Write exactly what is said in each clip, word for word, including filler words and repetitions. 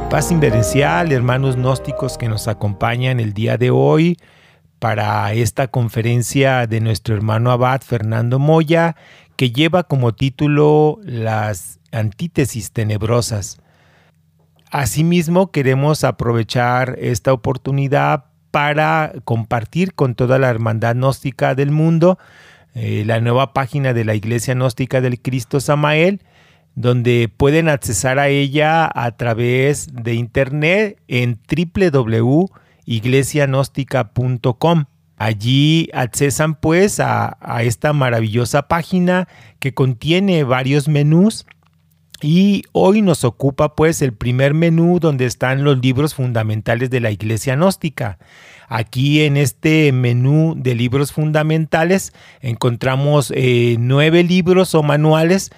Paz inverencial, hermanos gnósticos que nos acompañan el día de hoy para esta conferencia de nuestro hermano abad Fernando Moya, que lleva como título Las antítesis tenebrosas. Asimismo, queremos aprovechar esta oportunidad para compartir con toda la hermandad gnóstica del mundo eh, la nueva página de la Iglesia Gnóstica del Cristo Samael, donde pueden accesar a ella a través de internet en doble u doble u doble u punto iglesia gnóstica punto com. Allí accesan pues a, a esta maravillosa página que contiene varios menús, y hoy nos ocupa pues el primer menú, donde están los libros fundamentales de la Iglesia Gnóstica. Aquí en este menú de libros fundamentales encontramos eh, nueve libros o manuales,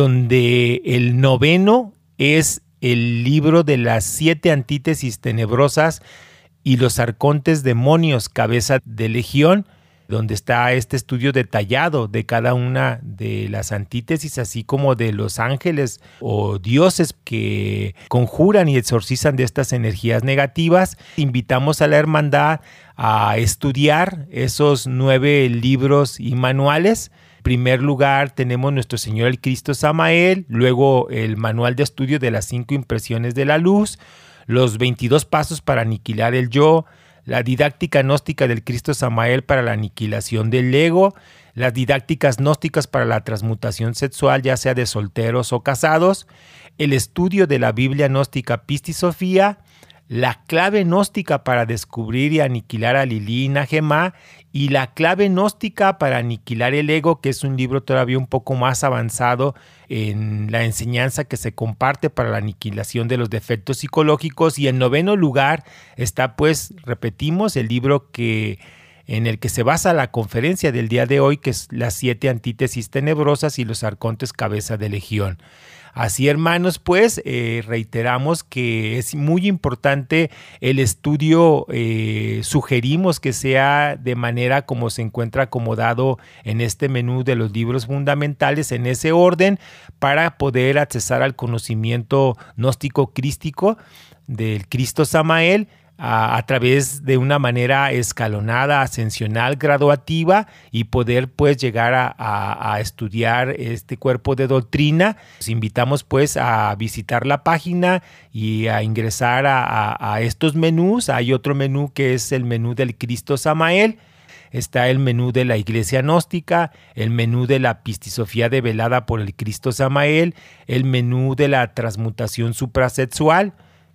donde el noveno es el libro de las siete antítesis tenebrosas y los arcontes demonios, cabeza de legión, donde está este estudio detallado de cada una de las antítesis, así como de los ángeles o dioses que conjuran y exorcizan de estas energías negativas. Invitamos a la hermandad a estudiar esos nueve libros y manuales. En primer lugar tenemos Nuestro Señor el Cristo Samael, luego el manual de estudio de las cinco impresiones de la luz, los veintidós pasos para aniquilar el yo, la didáctica gnóstica del Cristo Samael para la aniquilación del ego, las didácticas gnósticas para la transmutación sexual, ya sea de solteros o casados, el estudio de la Biblia gnóstica Pistisofía, la clave gnóstica para descubrir y aniquilar a Lili y Najemá, y la clave gnóstica para aniquilar el ego, que es un libro todavía un poco más avanzado en la enseñanza que se comparte para la aniquilación de los defectos psicológicos. Y en noveno lugar está, pues, repetimos, el libro que en el que se basa la conferencia del día de hoy, que es Las siete antítesis tenebrosas y los arcontes cabeza de legión. Así, hermanos, pues eh, reiteramos que es muy importante el estudio. Eh, sugerimos que sea de manera como se encuentra acomodado en este menú de los libros fundamentales, en ese orden, para poder accesar al conocimiento gnóstico crístico del Cristo Samael, A, a través de una manera escalonada, ascensional, graduativa, y poder pues llegar a, a, a estudiar este cuerpo de doctrina. Los invitamos pues a visitar la página y a ingresar a, a, a estos menús. Hay otro menú que es el menú del Cristo Samael. Está el menú de la Iglesia Gnóstica, el menú de la Pistisofía develada por el Cristo Samael, el menú de la transmutación suprasexual,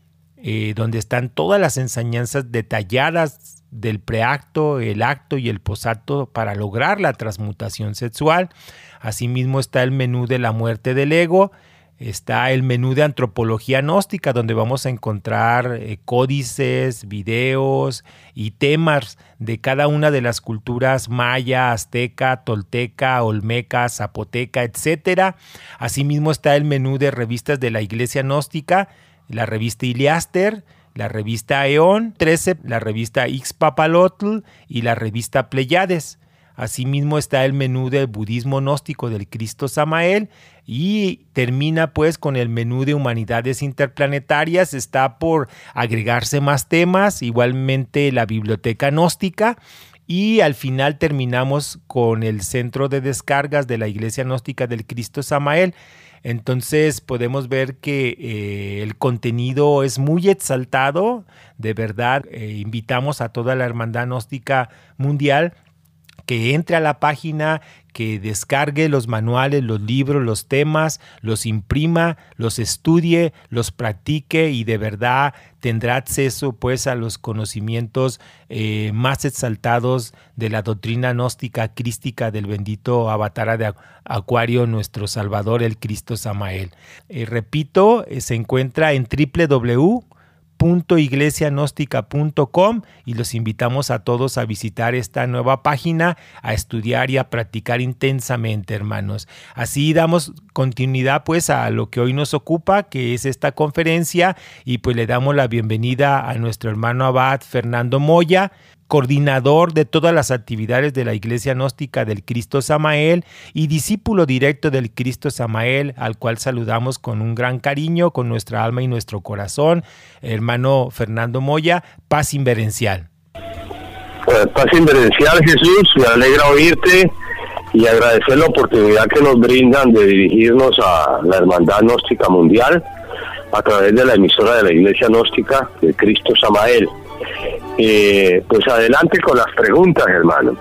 Eh, donde están todas las enseñanzas detalladas del preacto, el acto y el posacto para lograr la transmutación sexual. Asimismo está el menú de la muerte del ego, está el menú de antropología gnóstica, donde vamos a encontrar eh, códices, videos y temas de cada una de las culturas maya, azteca, tolteca, olmeca, zapoteca, etcétera. Asimismo está el menú de revistas de la Iglesia Gnóstica, la revista Iliaster, la revista Eón trece, la revista Ixpapalotl y la revista Pleiades. Asimismo está el menú del budismo gnóstico del Cristo Samael, y termina pues con el menú de humanidades interplanetarias. Está por agregarse más temas, igualmente la biblioteca gnóstica, y al final terminamos con el centro de descargas de la Iglesia Gnóstica del Cristo Samael. Entonces podemos ver que eh, el contenido es muy exaltado, de verdad. Eh, invitamos a toda la hermandad gnóstica mundial que entre a la página, que descargue los manuales, los libros, los temas, los imprima, los estudie, los practique, y de verdad tendrá acceso pues a los conocimientos eh, más exaltados de la doctrina gnóstica crística del bendito Avatara de Acuario, nuestro Salvador, el Cristo Samael. Eh, repito, eh, se encuentra en doble u doble u doble u punto iglesia gnóstica punto com, y los invitamos a todos a visitar esta nueva página, a estudiar y a practicar intensamente, hermanos. Así damos continuidad pues a lo que hoy nos ocupa, que es esta conferencia, y pues le damos la bienvenida a nuestro hermano abad Fernando Moya. coordinador de todas las actividades de la Iglesia Gnóstica del Cristo Samael y discípulo directo del Cristo Samael, al cual saludamos con un gran cariño, con nuestra alma y nuestro corazón. Hermano Fernando Moya, paz inverencial. Paz inverencial, Jesús, me alegra oírte y agradecer la oportunidad que nos brindan de dirigirnos a la Hermandad Gnóstica Mundial a través de la emisora de la Iglesia Gnóstica de Cristo Samael. Eh, pues adelante con las preguntas, hermano.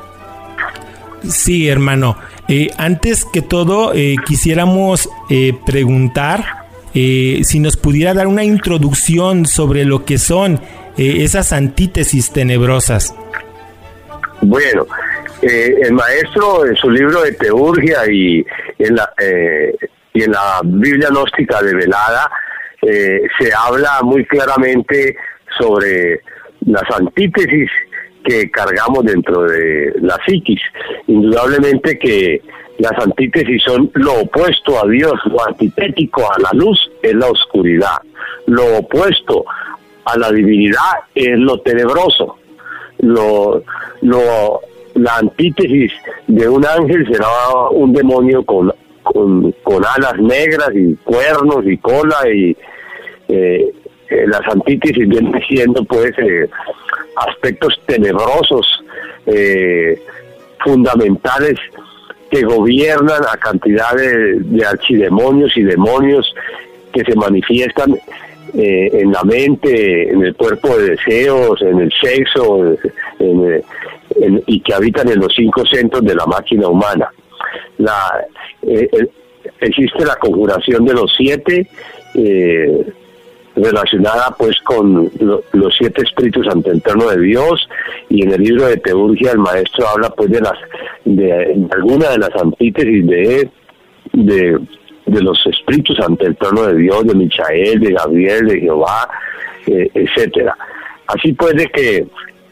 Sí, hermano. Eh, antes que todo, eh, quisiéramos eh, preguntar eh, si nos pudiera dar una introducción sobre lo que son eh, esas antítesis tenebrosas. Bueno, eh, el maestro en su libro de Teurgia y en la, eh, y en la Biblia Gnóstica Develada eh, se habla muy claramente sobre las antítesis que cargamos dentro de la psiquis. Indudablemente que las antítesis son lo opuesto a Dios, lo antitético a la luz es la oscuridad, lo opuesto a la divinidad es lo tenebroso. Lo, lo, la antítesis de un ángel será un demonio con, con, con alas negras y cuernos y cola, y eh, eh, las antítesis vienen siendo pues eh, aspectos tenebrosos, eh, fundamentales, que gobiernan a cantidad de, de archidemonios y demonios que se manifiestan Eh, en la mente, en el cuerpo de deseos, en el sexo, en, en, y que habitan en los cinco centros de la máquina humana. La, eh, eh, existe la conjuración de los siete, eh, relacionada pues con lo, los siete espíritus ante el trono de Dios, y en el libro de Teurgia el maestro habla pues de las de, de alguna de las antítesis de de de los espíritus ante el trono de Dios, de Michael, de Gabriel, de Jehová, eh, etcétera. Así pues de que,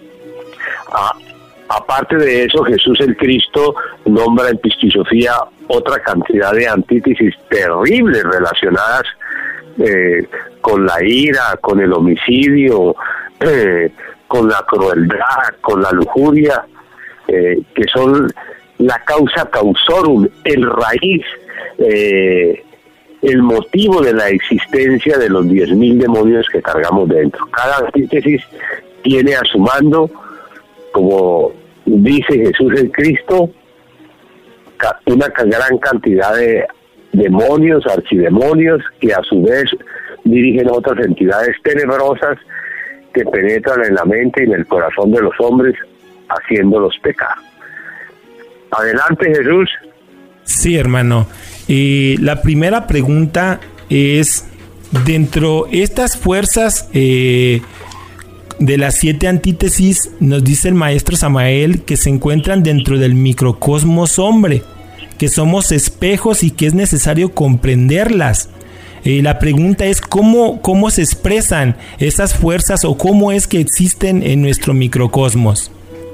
a, aparte de eso, Jesús el Cristo nombra en Pistisofía otra cantidad de antítesis terribles relacionadas eh, con la ira, con el homicidio, eh, con la crueldad, con la lujuria, eh, que son la causa causorum, el raíz, Eh, el motivo de la existencia de los diez mil demonios que cargamos dentro. Cada antítesis tiene a su mando, como dice Jesús el Cristo, una gran cantidad de demonios, archidemonios, que a su vez dirigen otras entidades tenebrosas que penetran en la mente y en el corazón de los hombres, haciéndolos pecar. Adelante, Jesús. Sí, hermano. Eh, la primera pregunta es, dentro de estas fuerzas eh, de las siete antítesis, nos dice el maestro Samael que se encuentran dentro del microcosmos hombre, que somos espejos y que es necesario comprenderlas. Eh, la pregunta es, ¿cómo, ¿cómo se expresan esas fuerzas o cómo es que existen en nuestro microcosmos?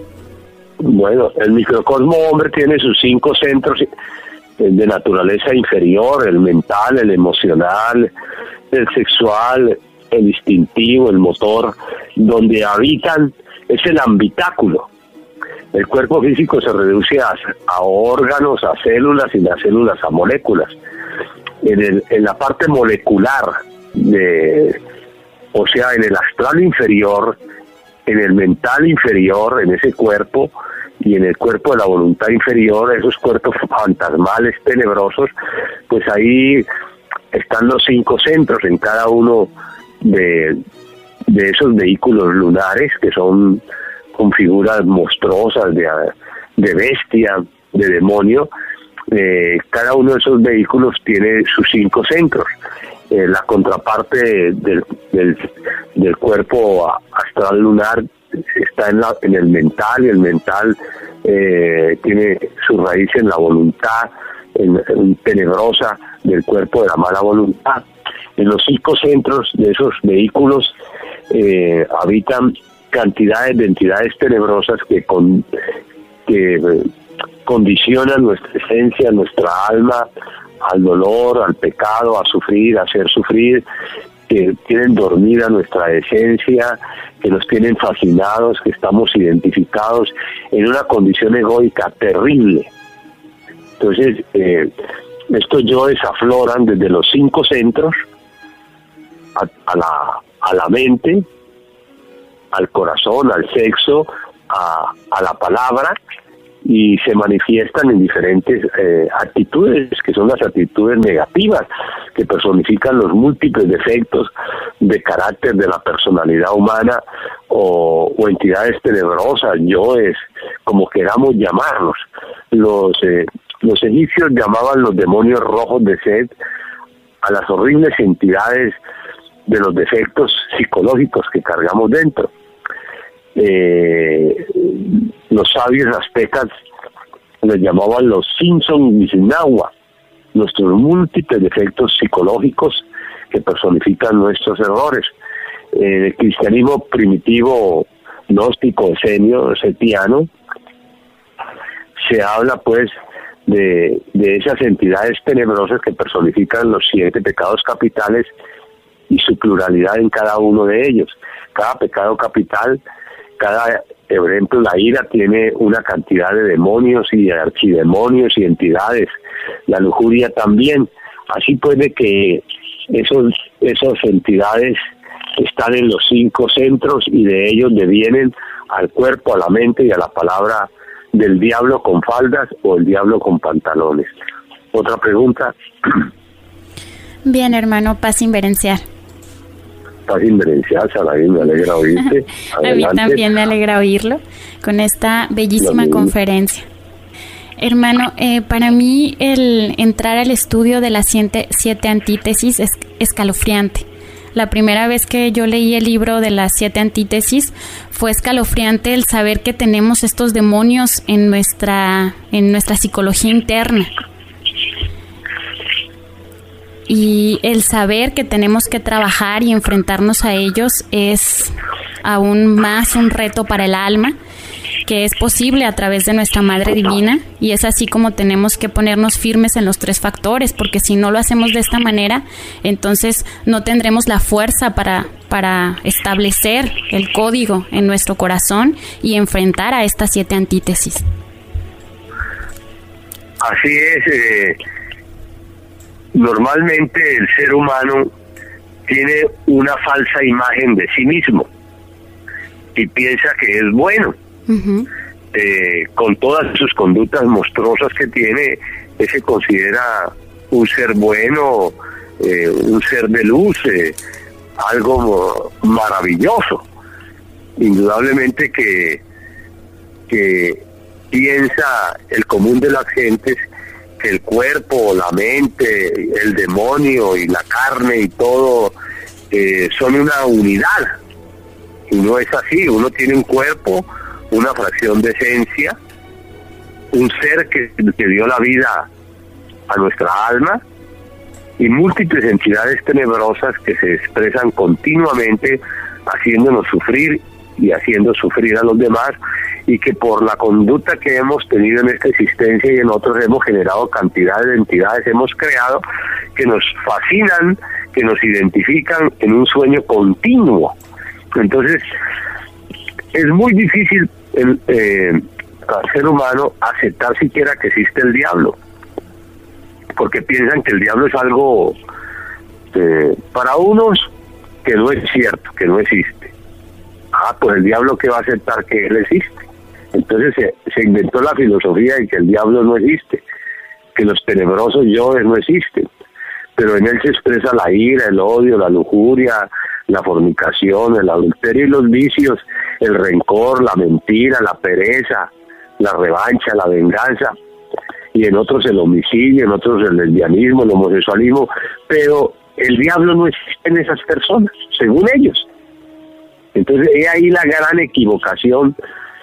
Bueno, el microcosmo hombre tiene sus cinco centros de naturaleza inferior: el mental, el emocional, el sexual, el instintivo, el motor. Donde habitan es el habitáculo. El cuerpo físico se reduce a, a órganos, a células, y las células a moléculas. En, el, en la parte molecular, de, o sea, en el astral inferior, en el mental inferior, en ese cuerpo, y en el cuerpo de la voluntad inferior, esos cuerpos fantasmales, tenebrosos, pues ahí están los cinco centros en cada uno de, de esos vehículos lunares, que son con figuras monstruosas de, de bestia, de demonio. Eh, cada uno de esos vehículos tiene sus cinco centros. Eh, la contraparte del, del, del cuerpo astral lunar está en, la, en el mental, y el mental eh, tiene su raíz en la voluntad, en, en tenebrosa del cuerpo de la mala voluntad. En los cinco centros de esos vehículos eh, habitan cantidades de entidades tenebrosas que, con, que eh, condicionan nuestra esencia, nuestra alma, al dolor, al pecado, a sufrir, a hacer sufrir, que tienen dormida nuestra esencia, que nos tienen fascinados, que estamos identificados en una condición egoica terrible. Entonces, eh, estos yoes afloran desde los cinco centros a, a, la, a la mente, al corazón, al sexo, a, a la palabra, y se manifiestan en diferentes eh, actitudes, que son las actitudes negativas, que personifican los múltiples defectos de carácter de la personalidad humana, o, o entidades tenebrosas, yoes, como queramos llamarlos. Los, eh, los egipcios llamaban los demonios rojos de Set a las horribles entidades de los defectos psicológicos que cargamos dentro. Eh, los sabios aztecas les llamaban los Simpson Misinagua, nuestros múltiples defectos psicológicos que personifican nuestros errores. Eh, el cristianismo primitivo, gnóstico, esenio, setiano, se habla pues de, de esas entidades tenebrosas que personifican los siete pecados capitales y su pluralidad en cada uno de ellos. Cada pecado capital, cada, por ejemplo, la ira tiene una cantidad de demonios y de archidemonios y entidades, la lujuria también. Así puede que esos, esas entidades están en los cinco centros y de ellos devienen al cuerpo, a la mente y a la palabra del diablo con faldas o el diablo con pantalones. ¿Otra pregunta? Bien, hermano, paz inverencial. Paz inverencial, Saladín, me alegra oírte. A mí también me alegra oírlo con esta bellísima conferencia. Hermano, eh, para mí el entrar al estudio de las siete, siete antítesis es escalofriante. La primera vez que yo leí el libro de las siete antítesis fue escalofriante el saber que tenemos estos demonios en nuestra, en nuestra psicología interna. Y el saber que tenemos que trabajar y enfrentarnos a ellos es aún más un reto para el alma, que es posible a través de nuestra Madre Divina, y es así como tenemos que ponernos firmes en los tres factores, porque si no lo hacemos de esta manera, entonces no tendremos la fuerza para, para establecer el código en nuestro corazón y enfrentar a estas siete antítesis. Así es. Eh, normalmente el ser humano tiene una falsa imagen de sí mismo y piensa que es bueno. Uh-huh. Eh, con todas sus conductas monstruosas que tiene, él se considera un ser bueno, eh, un ser de luz, eh, algo maravilloso. Indudablemente que, que piensa el común de las gentes que el cuerpo, la mente, el demonio y la carne y todo eh, son una unidad, y no es así. Uno tiene un cuerpo, una fracción de esencia, un ser que, que dio la vida a nuestra alma, y múltiples entidades tenebrosas que se expresan continuamente haciéndonos sufrir y haciendo sufrir a los demás, y que por la conducta que hemos tenido en esta existencia y en otros hemos generado cantidades de entidades, hemos creado que nos fascinan, que nos identifican en un sueño continuo. Entonces es muy difícil el, eh, al ser humano aceptar siquiera que existe el diablo, porque piensan que el diablo es algo eh, para unos que no es cierto, que no existe. Ah, pues el diablo que va a aceptar que él existe. Entonces se, se inventó la filosofía de que el diablo no existe, que los tenebrosos yoes no existen, pero en él se expresa la ira, el odio, la lujuria, la fornicación, el adulterio y los vicios, el rencor, la mentira, la pereza, la revancha, la venganza, y en otros el homicidio, en otros el lesbianismo, el homosexualismo, pero el diablo no existe en esas personas, según ellos. Entonces, he ahí la gran equivocación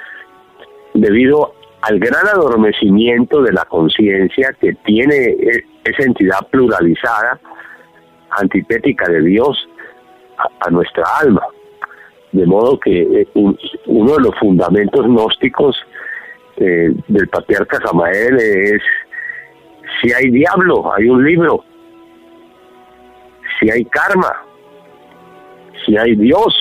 debido al gran adormecimiento de la conciencia que tiene esa entidad pluralizada, antitética de Dios, a, a nuestra alma. De modo que un, uno de los fundamentos gnósticos eh, del patriarca Samael es: si hay diablo, hay un libro; si hay karma, si hay Dios.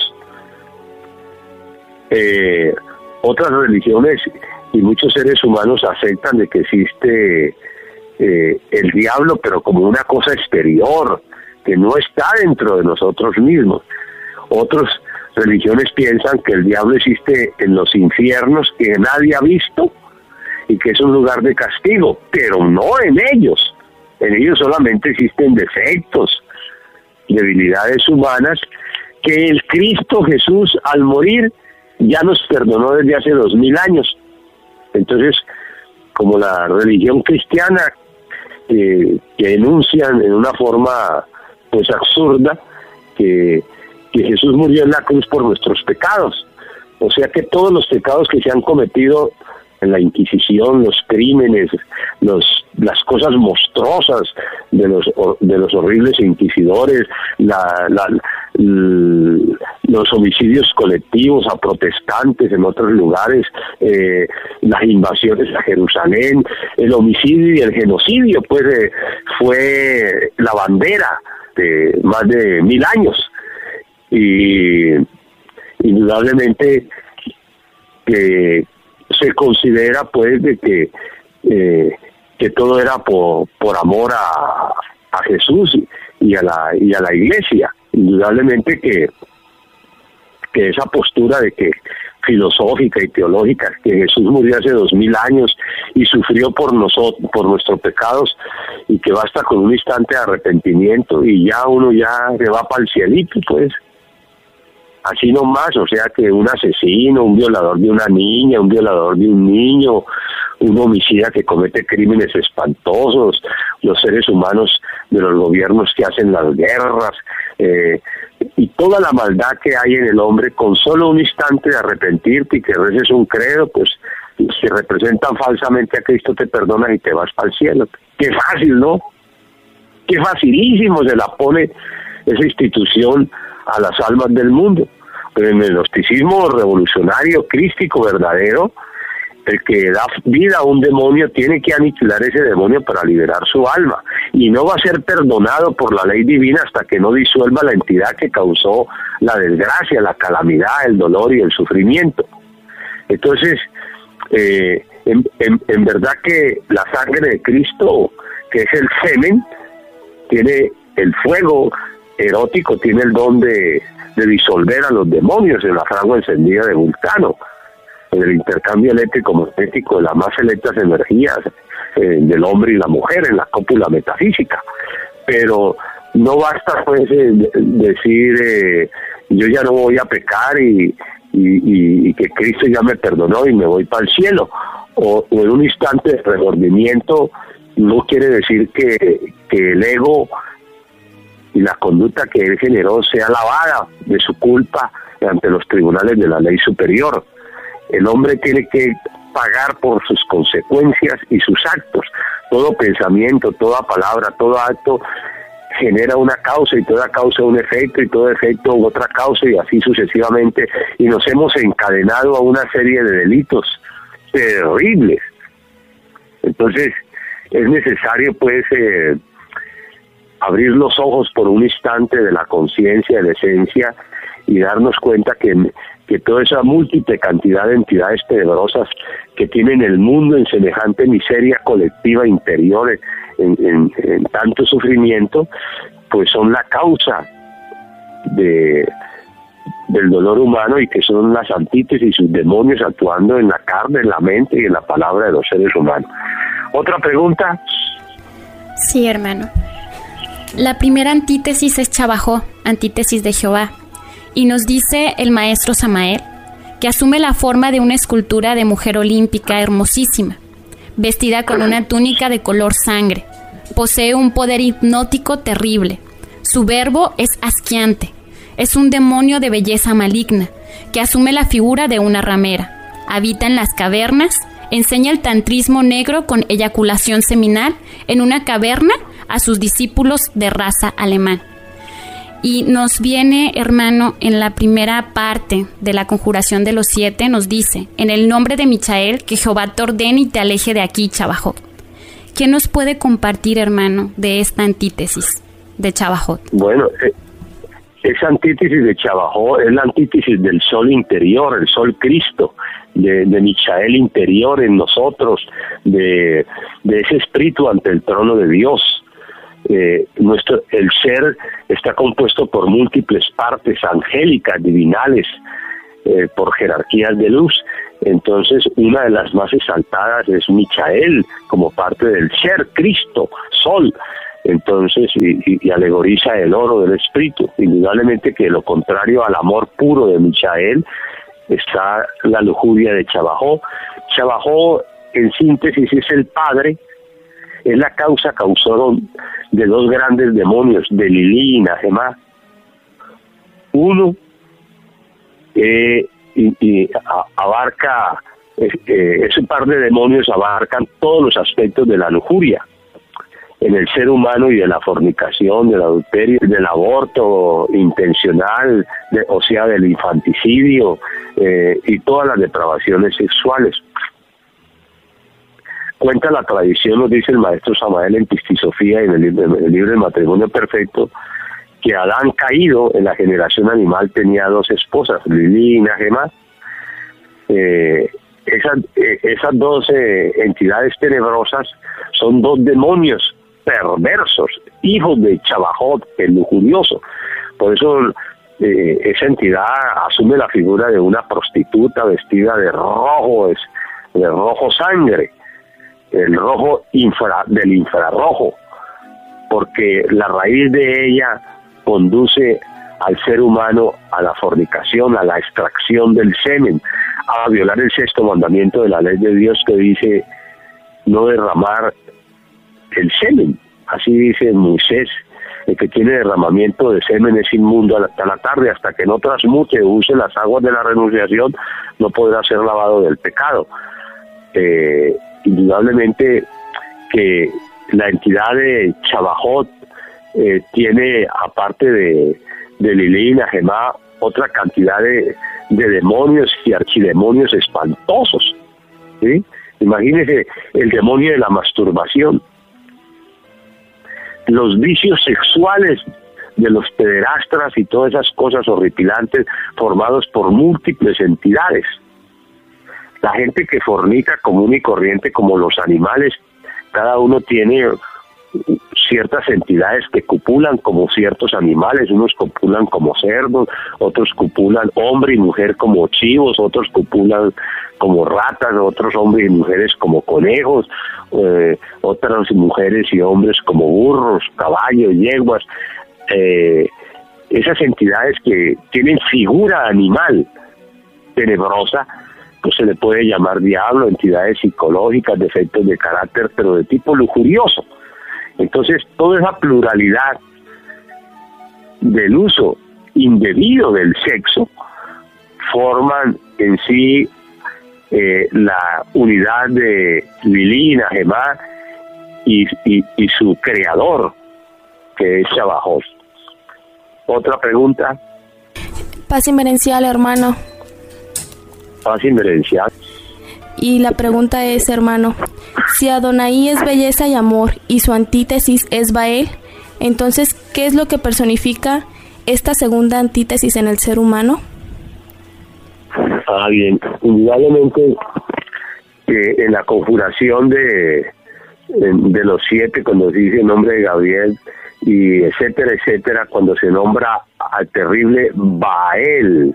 Eh, otras religiones y muchos seres humanos aceptan de que existe eh, el diablo, pero como una cosa exterior, que no está dentro de nosotros mismos. Otras religiones piensan que el diablo existe en los infiernos, que nadie ha visto, y que es un lugar de castigo, pero no en ellos. En ellos solamente existen defectos, debilidades humanas, que el Cristo Jesús al morir ya nos perdonó desde hace dos mil años. Entonces, como la religión cristiana eh, que enuncian en una forma pues absurda que, que Jesús murió en la cruz por nuestros pecados, o sea que todos los pecados que se han cometido en la Inquisición, los crímenes, los las cosas monstruosas de los de los horribles inquisidores, la, la, l, los homicidios colectivos a protestantes en otros lugares, eh, las invasiones a Jerusalén, el homicidio y el genocidio, pues eh, fue la bandera de más de mil años, y indudablemente que se considera pues de que eh, que todo era por por amor a, a Jesús y a la y a la Iglesia. Indudablemente que que esa postura de que filosófica y teológica, que Jesús murió hace dos mil años y sufrió por nosotros, por nuestros pecados, y que basta con un instante de arrepentimiento y ya uno ya se va para el cielito, pues así nomás. O sea que un asesino, un violador de una niña, un violador de un niño, un homicida que comete crímenes espantosos, los seres humanos de los gobiernos que hacen las guerras, eh, y toda la maldad que hay en el hombre, con solo un instante de arrepentirte y que reces un credo, pues si representan falsamente a Cristo, te perdonan y te vas para el cielo. Qué fácil, ¿no? Qué facilísimo se la pone esa institución a las almas del mundo. Pero en el gnosticismo revolucionario, crístico, verdadero, el que da vida a un demonio tiene que aniquilar ese demonio para liberar su alma, y no va a ser perdonado por la ley divina hasta que no disuelva la entidad que causó la desgracia, la calamidad, el dolor y el sufrimiento. Entonces, eh, en, en, en verdad que la sangre de Cristo, que es el semen, tiene el fuego erótico, tiene el don de, de disolver a los demonios en la fragua encendida de Vulcano, en el intercambio eléctrico magnético de las más selectas energías eh, del hombre y la mujer en la cópula metafísica. Pero no basta pues eh, de, decir eh, yo ya no voy a pecar y, y, y, y que Cristo ya me perdonó y me voy para el cielo, o, o en un instante de remordimiento. No quiere decir que, que el ego y la conducta que él generó sea lavada de su culpa ante los tribunales de la ley superior. El hombre tiene que pagar por sus consecuencias y sus actos. Todo pensamiento, toda palabra, todo acto genera una causa, y toda causa un efecto, y todo efecto otra causa, y así sucesivamente. Y nos hemos encadenado a una serie de delitos terribles. Entonces, es necesario pues eh, abrir los ojos por un instante de la conciencia, de la esencia, y darnos cuenta que, que toda esa múltiple cantidad de entidades tenebrosas que tienen el mundo en semejante miseria colectiva interior, en, en, en tanto sufrimiento, pues son la causa de del dolor humano, y que son las antítesis y sus demonios actuando en la carne, en la mente y en la palabra de los seres humanos. ¿Otra pregunta? Sí, hermano. La primera antítesis es Chabajó, antítesis de Jehová. Y nos dice el maestro Samael que asume la forma de una escultura de mujer olímpica hermosísima, vestida con una túnica de color sangre. Posee un poder hipnótico terrible. Su verbo es asqueante. Es un demonio de belleza maligna que asume la figura de una ramera. Habita en las cavernas, enseña el tantrismo negro con eyaculación seminal en una caverna a sus discípulos de raza alemán. Y nos viene, hermano, en la primera parte de la conjuración de los siete, nos dice: en el nombre de Michael, que Jehová te ordene y te aleje de aquí, Chabajot. ¿Qué nos puede compartir, hermano, de esta antítesis de Chabajot? Bueno, eh, esa antítesis de Chavajó es la antítesis del sol interior, el sol Cristo, de, de Michael interior en nosotros, de, de ese espíritu ante el trono de Dios. Eh, nuestro el ser está compuesto por múltiples partes angélicas, divinales, eh, por jerarquías de luz. Entonces, una de las más exaltadas es Michael, como parte del ser Cristo, sol. Entonces, y, y, y alegoriza el oro del espíritu. Indudablemente que lo contrario al amor puro de Michael está la lujuria de Chavajó. Chavajó, en síntesis, es el padre, es la causa causora de dos grandes demonios, de Lilí y Najemá. Uno eh, y, y a, abarca, eh, ese par de demonios abarcan todos los aspectos de la lujuria en el ser humano y de la fornicación, del adulterio, del aborto intencional, de, o sea, del infanticidio eh, y todas las depravaciones sexuales. Cuenta la tradición, nos dice el maestro Samael en Pistisofía, en el, en el libro del Matrimonio Perfecto, que Adán caído en la generación animal tenía dos esposas, Lilí y Najemá. Eh, esas, eh, esas dos eh, entidades tenebrosas son dos demonios perversos, hijos de Chavajot, el lujurioso. Por eso eh, esa entidad asume la figura de una prostituta vestida de rojo, es, de rojo sangre, el rojo infra, del infrarrojo, porque la raíz de ella conduce al ser humano a la fornicación, a la extracción del semen, a violar el sexto mandamiento de la ley de Dios que dice no derramar el semen. Así dice Moisés, el que tiene derramamiento de semen es inmundo hasta la tarde, hasta que no transmute o use las aguas de la renunciación, no podrá ser lavado del pecado. Eh, indudablemente que la entidad de Chavajot eh, tiene, aparte de, de Lilí y Najemá, otra cantidad de, de demonios y archidemonios espantosos, ¿sí? Imagínese el demonio de la masturbación, los vicios sexuales de los pederastras y todas esas cosas horripilantes formados por múltiples entidades. La gente que fornica común y corriente como los animales, cada uno tiene ciertas entidades que copulan como ciertos animales, unos copulan como cerdos, otros copulan hombre y mujer como chivos, otros copulan como ratas, otros hombres y mujeres como conejos, eh, otras mujeres y hombres como burros, caballos, yeguas. Eh, esas entidades que tienen figura animal tenebrosa, pues se le puede llamar diablo, entidades psicológicas, defectos de carácter, pero de tipo lujurioso. Entonces, toda esa pluralidad del uso indebido del sexo forman en sí eh, la unidad de Lilí y Najemá y, y, y su creador, que es Chavajot. ¿Otra pregunta? Paz inverencial, hermano. Paz inverencial. Y la pregunta es, hermano, si Adonai es belleza y amor y su antítesis es Baal, entonces, ¿qué es lo que personifica esta segunda antítesis en el ser humano? Ah, bien. Indudablemente, eh, en la conjuración de, de los siete, cuando se dice el nombre de Gabriel, y etcétera, etcétera, cuando se nombra al terrible Baal,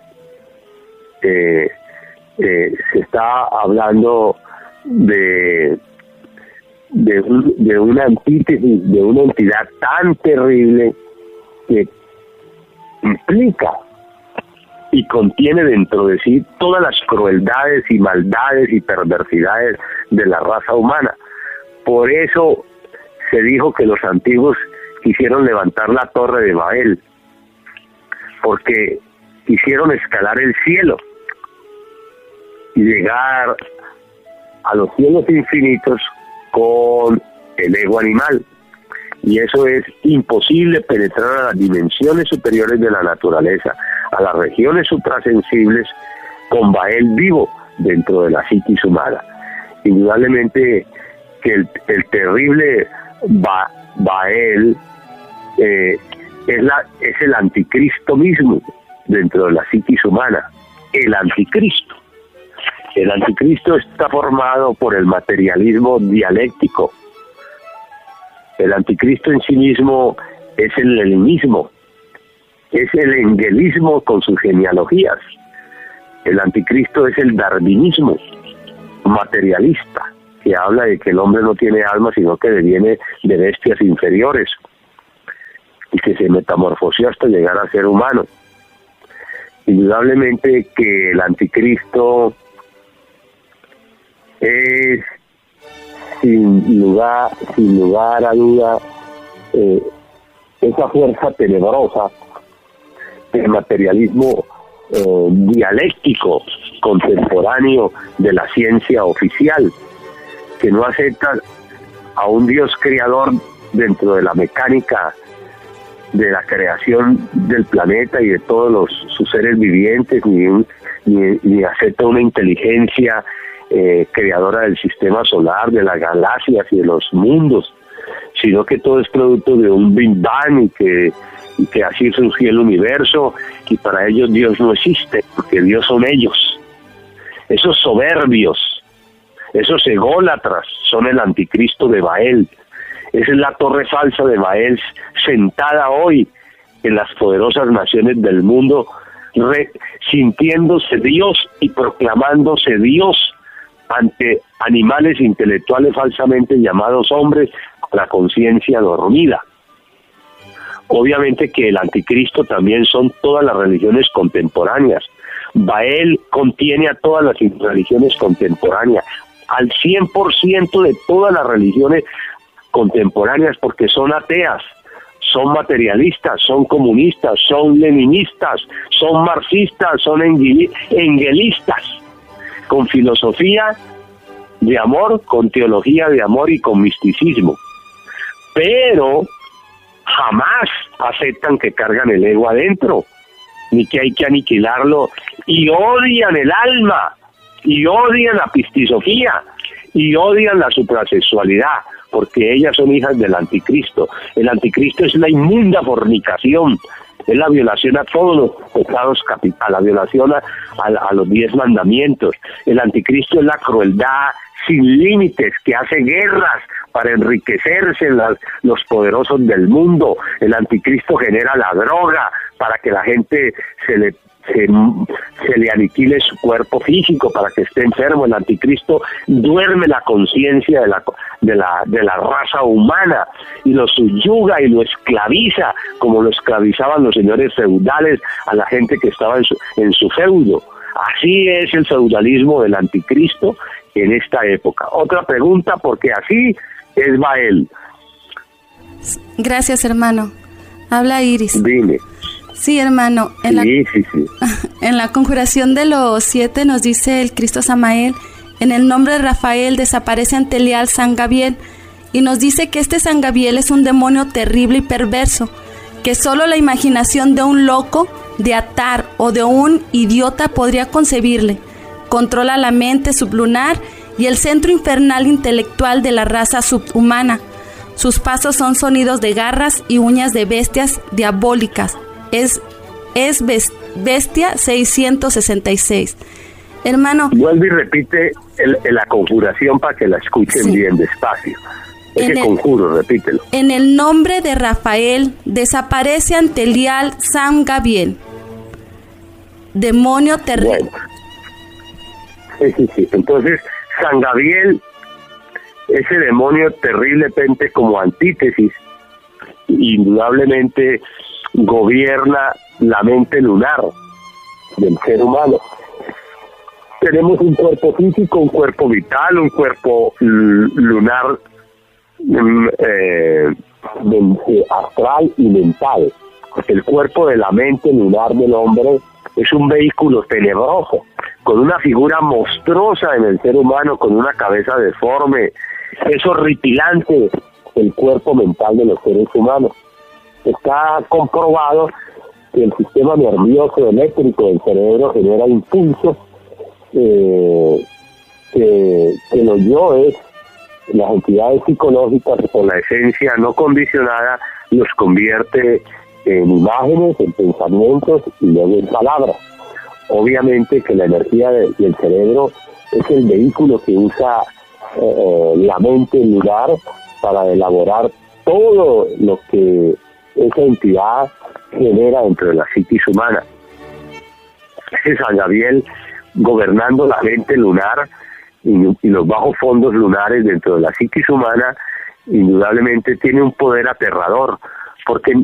eh, Eh, se está hablando de de, un, de una antítesis, de una entidad tan terrible que implica y contiene dentro de sí todas las crueldades y maldades y perversidades de la raza humana. Por eso se dijo que los antiguos quisieron levantar la torre de Babel, porque quisieron escalar el cielo y llegar a los cielos infinitos con el ego animal. Y eso es imposible, penetrar a las dimensiones superiores de la naturaleza, a las regiones suprasensibles, con Baal vivo dentro de la psiquis humana. Indudablemente que el, el terrible ba, Baal eh, es, la, es el anticristo mismo dentro de la psiquis humana, el anticristo. El anticristo está formado por el materialismo dialéctico. El anticristo en sí mismo es el leninismo, es el engelismo con sus genealogías. El anticristo es el darwinismo materialista, que habla de que el hombre no tiene alma, sino que deviene de bestias inferiores y que se metamorfoseó hasta llegar a ser humano. Indudablemente que el anticristo es sin lugar, sin lugar a duda eh, esa fuerza tenebrosa del materialismo eh, dialéctico contemporáneo de la ciencia oficial, que no acepta a un Dios creador dentro de la mecánica de la creación del planeta y de todos los, sus seres vivientes, ni, un, ni, ni acepta una inteligencia eh, creadora del sistema solar, de las galaxias y de los mundos, sino que todo es producto de un Big Bang y que, y que así surgió el universo, y para ellos Dios no existe, porque Dios son ellos. Esos soberbios, esos ególatras son el anticristo de Baal. Esa es la torre falsa de Baal sentada hoy en las poderosas naciones del mundo, re, sintiéndose Dios y proclamándose Dios ante animales intelectuales falsamente llamados hombres con la conciencia dormida. Obviamente que el anticristo también son todas las religiones contemporáneas. Baal contiene a todas las religiones contemporáneas, al cien por ciento de todas las religiones contemporáneas, porque son ateas, son materialistas, son comunistas, son leninistas, son marxistas, son engelistas, con filosofía de amor, con teología de amor y con misticismo. Pero jamás aceptan que cargan el ego adentro, ni que hay que aniquilarlo, y odian el alma, y odian la pistisofía, y odian la suprasexualidad, porque ellas son hijas del anticristo. El anticristo es la inmunda fornicación, es la violación a todos los pecados capitales, la violación a, a, a los diez mandamientos. El anticristo es la crueldad sin límites, que hace guerras para enriquecerse las, los poderosos del mundo. El anticristo genera la droga para que la gente se le Se, se le aniquile su cuerpo físico, para que esté enfermo. El anticristo duerme la conciencia de la, de la de la raza humana y lo subyuga y lo esclaviza, como lo esclavizaban los señores feudales a la gente que estaba en su, en su feudo. Así es el feudalismo del anticristo en esta época. Otra pregunta, porque así es Baal. Gracias, hermano. Habla Iris. Dime. Sí, hermano. En, sí, la, sí, sí. en la conjuración de los siete nos dice el Cristo Samael: en el nombre de Rafael desaparece ante Leal San Gabriel, y nos dice que este San Gabriel es un demonio terrible y perverso, que solo la imaginación de un loco, de atar o de un idiota podría concebirle. Controla la mente sublunar y el centro infernal intelectual de la raza subhumana. Sus pasos son sonidos de garras y uñas de bestias diabólicas. Es, es bestia seiscientos sesenta y seis. Hermano. Vuelve y repite el, el, la conjuración para que la escuchen sí. bien despacio. Ese el, conjuro, repítelo. En el nombre de Rafael desaparece ante Leal San Gabriel, demonio terrible. Bueno. Sí, sí, sí. Entonces, San Gabriel, ese demonio terriblemente como antítesis, indudablemente gobierna la mente lunar del ser humano. Tenemos un cuerpo físico, un cuerpo vital, un cuerpo lunar, eh, astral y mental. El cuerpo de la mente lunar del hombre es un vehículo tenebroso, con una figura monstruosa en el ser humano, con una cabeza deforme. Es horripilante el cuerpo mental de los seres humanos. Está comprobado que el sistema nervioso eléctrico del cerebro genera impulsos eh, que, que los yoes, las entidades psicológicas, por la esencia no condicionada, los convierte en imágenes, en pensamientos y luego en palabras. Obviamente que la energía de, del cerebro es el vehículo que usa eh, la mente lunar para elaborar todo lo que esa entidad genera dentro de la psiquis humana. Ese San Gabriel gobernando la mente lunar y, y los bajos fondos lunares dentro de la psiquis humana, indudablemente tiene un poder aterrador, porque